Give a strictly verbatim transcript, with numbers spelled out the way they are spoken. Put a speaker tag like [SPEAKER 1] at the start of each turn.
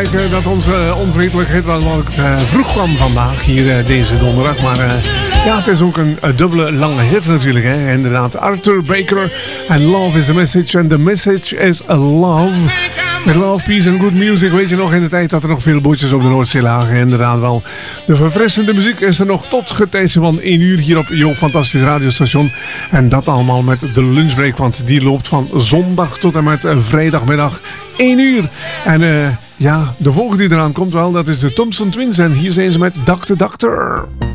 [SPEAKER 1] blijken dat onze onvriendelijke hitlijst uh, vroeg kwam vandaag, hier uh, deze donderdag. Maar uh, ja, het is ook een, een dubbele lange hit natuurlijk. Hè? Inderdaad, Arthur Baker en Love is the Message. En the message is a love. Met love, peace and good music. Weet je nog, in de tijd dat er nog veel bootjes op de Noordzee lagen. Inderdaad wel. De verfrissende muziek is er nog tot het tijdje van één uur hier op jouw fantastisch radiostation. En dat allemaal met de lunchbreak, want die loopt van zondag tot en met vrijdagmiddag één uur. En uh, ja, de volgende die eraan komt wel, dat is de Thompson Twins. En hier zijn ze met Doctor Doctor.